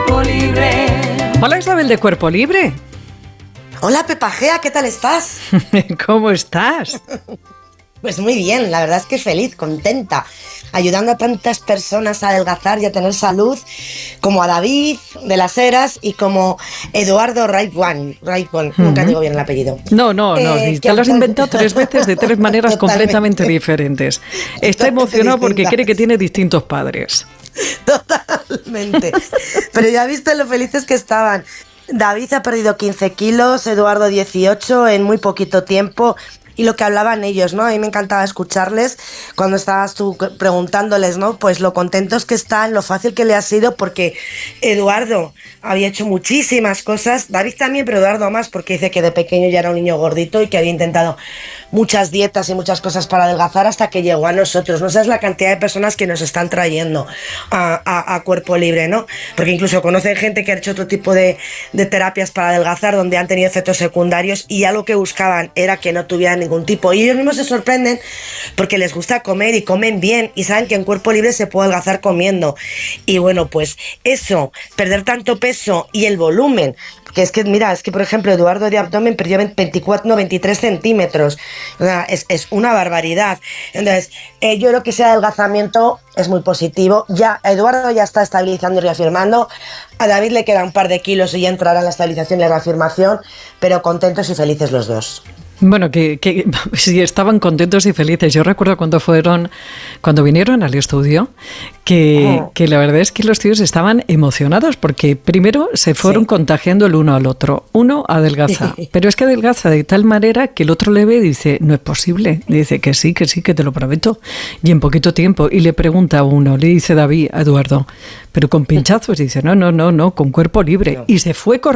Libre. Hola Isabel de Cuerpo Libre. Hola Pepa Gea, ¿qué tal estás? ¿Cómo estás? Pues muy bien, la verdad es que feliz, contenta, ayudando a tantas personas a adelgazar y a tener salud, como a David de las Heras y como Eduardo Raipwan, nunca digo bien el apellido. No, te lo has inventado 3 veces de 3 maneras completamente diferentes. Está emocionado porque cree que tiene distintos padres. Totalmente. Pero ya viste lo felices que estaban. David ha perdido 15 kilos, Eduardo 18 en muy poquito tiempo. Y lo que hablaban ellos, ¿no? A mí me encantaba escucharles cuando estabas tú preguntándoles, ¿no? Pues lo contentos que están, lo fácil que le ha sido, porque Eduardo había hecho muchísimas cosas, David también, pero Eduardo más, porque dice que de pequeño ya era un niño gordito y que había intentado muchas dietas y muchas cosas para adelgazar hasta que llegó a nosotros. No sabes la cantidad de personas que nos están trayendo a Cuerpo Libre, ¿no? Porque incluso conocen gente que ha hecho otro tipo de terapias para adelgazar donde han tenido efectos secundarios y ya lo que buscaban era que no tuvieran ningún tipo. Y ellos mismos se sorprenden porque les gusta comer y comen bien y saben que en Cuerpo Libre se puede adelgazar comiendo. Y bueno, pues eso, perder tanto peso y el volumen, que es que, mira, es que por ejemplo Eduardo de abdomen perdió 23 centímetros, o sea, es una barbaridad. Entonces, yo creo que ese adelgazamiento es muy positivo. Ya Eduardo ya está estabilizando y reafirmando, a David le queda un par de kilos y ya entrará en la estabilización y la reafirmación, pero contentos y felices los dos. Bueno, que sí, estaban contentos y felices. Yo recuerdo cuando vinieron al estudio, que la verdad es que los tíos estaban emocionados porque primero se fueron contagiando el uno al otro. Uno adelgaza, pero es que adelgaza de tal manera que el otro le ve y dice, no es posible. Le dice que sí, que te lo prometo. Y en poquito tiempo, y le pregunta a uno, le dice David a Eduardo, pero con pinchazos, y dice, no, con Cuerpo Libre. Y se fue corriendo.